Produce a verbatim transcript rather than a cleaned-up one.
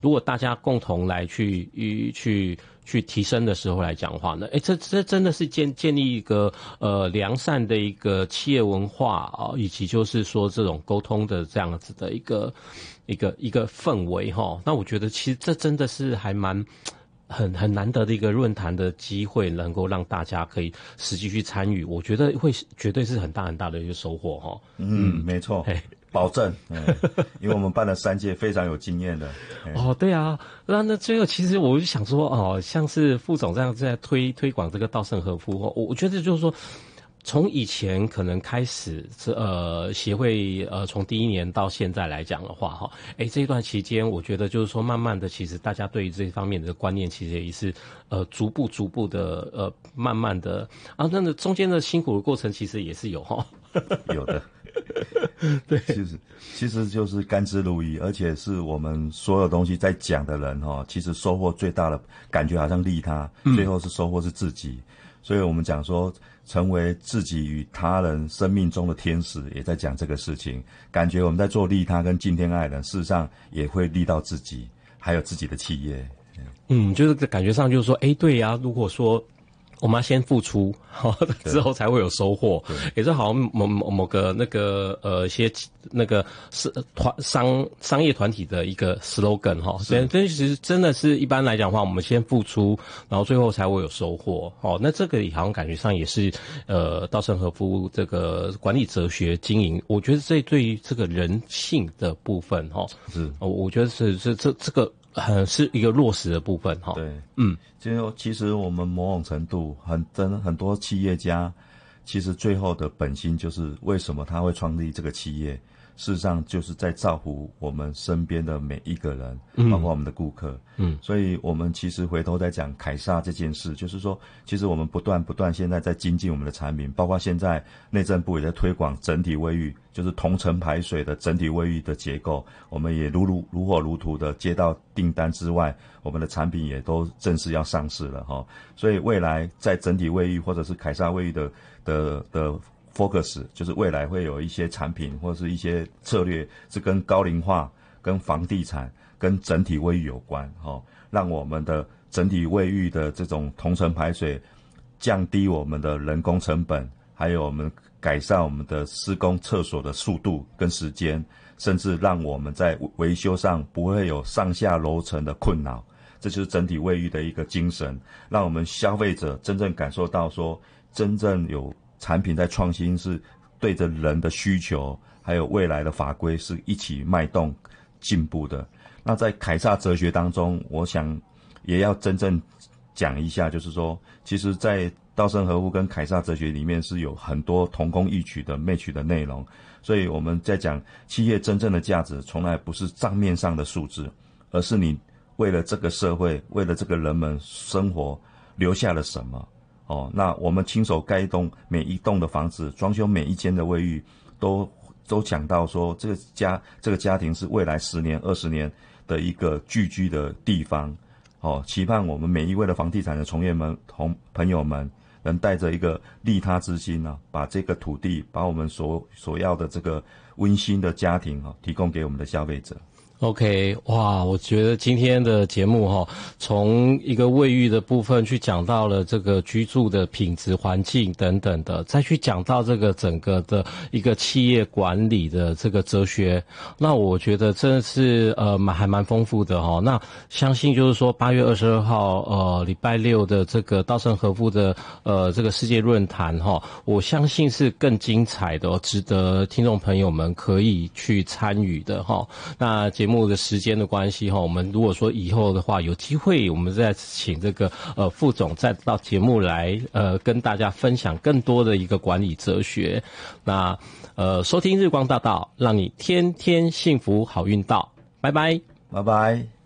如果大家共同来去去去提升的时候来讲话呢，哎，这这真的是建建立一个呃良善的一个企业文化啊，以及就是说这种沟通的这样子的一个一个一个氛围哈。那我觉得其实这真的是还蛮。很很难得的一个论坛的机会，能够让大家可以实际去参与，我觉得会绝对是很大很大的一个收获哈。 嗯，嗯没错，保证，嗯，因为我们办了三届，非常有经验的。 哦，对啊，那那最后其实我就想说，哦，像是副总这样在推推广这个稻盛和夫，我我觉得就是说。从以前可能开始，呃，协会呃，从第一年到现在来讲的话，哈，哎，这一段期间，我觉得就是说，慢慢的，其实大家对于这方面的观念，其实也是呃，逐步逐步的，呃，慢慢的啊，那那中间的辛苦的过程，其实也是有哈， 有的， 对， 其实其实就是甘之如饴，而且是我们所有东西在讲的人哈，其实收获最大的感觉好像利他， 嗯、 最后是收获是自己，所以我们讲说。成为自己与他人生命中的天使，也在讲这个事情。感觉我们在做利他跟敬天爱人，事实上也会利到自己，还有自己的企业。 嗯，就是感觉上就是说，哎，对呀、啊，如果说。我们要先付出，之后才会有收获。也是好像某某某个那个呃一些那个是团商商业团体的一个 slogan 哈。所以其实真的是一般来讲的话，我们先付出，然后最后才会有收获。哦，那这个好像感觉上也是呃稻盛和夫这个管理哲学经营，我觉得这对于这个人性的部分哈， 是， 我觉得是这这这个。很是一个落实的部分哈， 对， 嗯， 就其实我们某种程度很真很多企业家，其实最后的本心就是为什么他会创立这个企业，事实上就是在造福我们身边的每一个人，嗯、包括我们的顾客，嗯，所以我们其实回头在讲凯撒这件事，就是说，其实我们不断不断现在在精进我们的产品，包括现在内政部也在推广整体卫浴。就是同层排水的整体卫浴的结构，我们也如如如火如荼的接到订单之外，我们的产品也都正式要上市了哈。所以未来在整体卫浴或者是凯撒卫浴的的的 focus， 就是未来会有一些产品或者是一些策略是跟高龄化、跟房地产、跟整体卫浴有关哈，让我们的整体卫浴的这种同层排水降低我们的人工成本，还有我们。改善我们的施工厕所的速度跟时间，甚至让我们在维修上不会有上下楼层的困扰，这就是整体卫浴的一个精神，让我们消费者真正感受到说，真正有产品在创新是对着人的需求，还有未来的法规是一起脉动进步的。那在凯撒哲学当中，我想也要真正讲一下，就是说，其实在稻盛和夫跟凯撒哲学里面是有很多同工异曲的 match 的内容，所以我们在讲企业真正的价值，从来不是账面上的数字，而是你为了这个社会，为了这个人们生活留下了什么。哦，那我们亲手盖一栋每一栋的房子，装修每一间的卫浴，都都讲到说这个家这个家庭是未来十年、二十年的一个聚居的地方。哦，期盼我们每一位的房地产的从业们同朋友们。能带着一个利他之心啊，把这个土地，把我们所所要的这个温馨的家庭啊，提供给我们的消费者。 OK， 哇，我觉得今天的节目哈，从一个卫浴的部分去讲到了这个居住的品质、环境等等的，再去讲到这个整个的一个企业管理的这个哲学，那我觉得真的是呃蛮还蛮丰富的哈。那相信就是说八月二十二号呃礼拜六的这个稻盛和夫的呃这个世界论坛哈，我相信是更精彩的，值得听众朋友们可以去参与的哈。那节目。节目的时间的关系哈，我们如果说以后的话有机会，我们再请这个呃副总再到节目来呃跟大家分享更多的一个管理哲学。那呃收听日光大道，让你天天幸福好运到，拜拜， 拜拜。